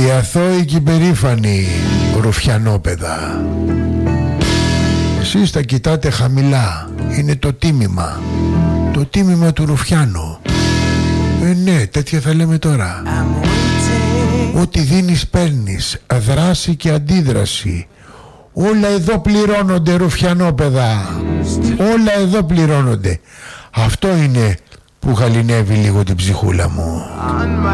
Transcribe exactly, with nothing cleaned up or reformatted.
Οι αθώοι και οι περήφανοι ρουφιανόπαιδα, εσείς τα κοιτάτε χαμηλά. Είναι το τίμημα, το τίμημα του ρουφιάνου. Ε ναι, τέτοια θα λέμε τώρα. Ό,τι δίνεις παίρνεις, δράση και αντίδραση. Όλα εδώ πληρώνονται, ρουφιανόπαιδα. Όλα εδώ πληρώνονται. Αυτό είναι που γαληνεύει λίγο την ψυχούλα μου.